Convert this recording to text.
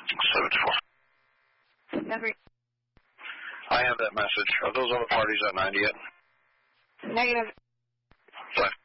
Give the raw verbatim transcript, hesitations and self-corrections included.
seventy-four. Number. I have that message. Are those other parties at ninety yet? Negative. Five.